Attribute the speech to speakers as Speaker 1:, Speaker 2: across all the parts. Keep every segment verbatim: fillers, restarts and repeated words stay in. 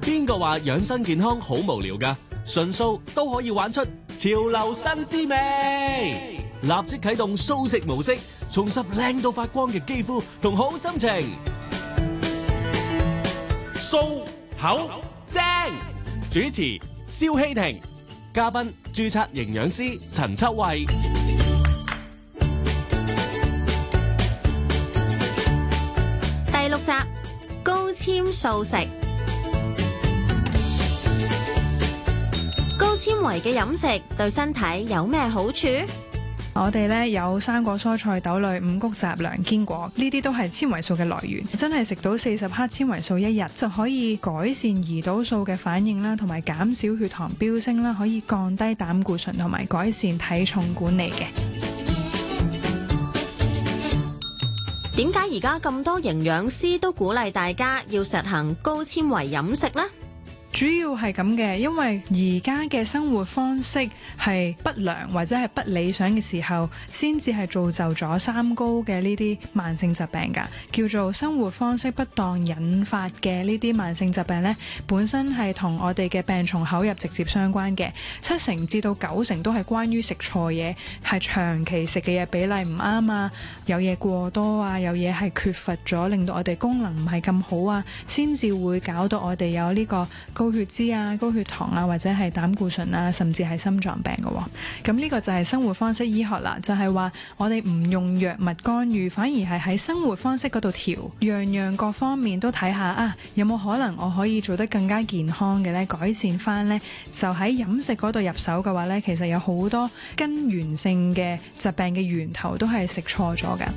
Speaker 1: 邊個話養生健康好無聊㗎？純素都可以玩出潮流新滋味，立即啟動素食模式，重拾靚到發光嘅肌膚同好心情。素口正，主持蕭希婷，嘉賓註冊營養師陳秋慧。
Speaker 2: 第六集，高纖素食。高纖維嘅飲食對身體有咩好處？
Speaker 3: 我哋咧有生果、蔬菜、豆類、五穀雜糧、堅果，呢啲都係纖維素嘅來源。真係食到四十克纖維素一日，就可以改善胰島素嘅反應啦，同埋減少血糖飆升啦，可以降低膽固醇同埋改善體重管理嘅。
Speaker 2: 點解而家咁多營養師都鼓勵大家要實行高纖維飲食呢？
Speaker 3: 主要係咁嘅，因為而家嘅生活方式係不良或者係不理想嘅時候，先至係造就咗三高嘅呢啲慢性疾病㗎。叫做生活方式不當引發嘅呢啲慢性疾病呢，本身係同我哋嘅病從口入直接相關嘅，七成至到九成都係關於食錯嘢，係長期食嘅嘢比例唔啱啊，有嘢過多啊，有嘢係缺乏咗，令到我哋功能唔係咁好啊，先至會搞到我哋有呢個高血脂啊、高血糖啊，或者係膽固醇啊，甚至係心臟病嘅。咁呢個就係生活方式醫學啦，就係話我哋唔用藥物干預，反而係喺生活方式嗰度調，樣樣各方面都睇下啊，有冇可能我可以做得更加健康嘅呢？改善翻呢，就喺飲食嗰度入手嘅話呢，其實有好多根源性嘅疾病嘅源頭都係食錯咗㗎。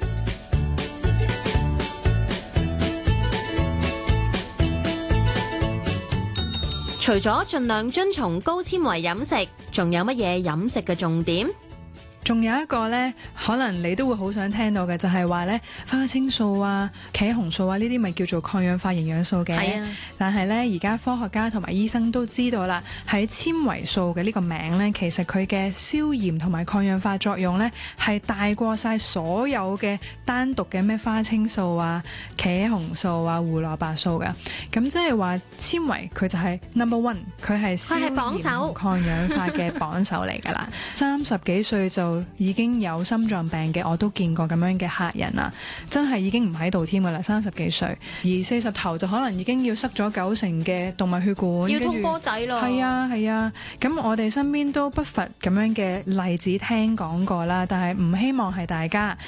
Speaker 2: 除咗盡量遵從高纖維飲食，仲有乜嘢飲食嘅重點？
Speaker 3: 仲有一個呢，可能你都會好想聽到嘅，就係話呢，花青素啊、茄紅素啊，呢啲咪叫做抗氧化營養素嘅。係啊。但係呢，而家科學家同埋醫生都知道啦，喺纖維素嘅呢個名呢，其實佢嘅消炎同埋抗氧化作用呢，係大過晒所有嘅單獨嘅咩花青素啊、茄紅素啊、胡蘿蔔素㗎。咁即係話纖維佢就係 number one， 佢係消炎同抗氧化嘅榜首嚟㗎啦。三十幾歲就已經有心臟病嘅，我都見過咁樣嘅客人啦，真係已經唔喺度添噶啦，三十幾歲，而四十頭就可能已經要塞咗九成嘅動脈血管，
Speaker 2: 要通波仔咯。
Speaker 3: 係啊係啊，咁我哋身邊都不乏咁樣嘅例子聽講過啦，但係唔希望係大家。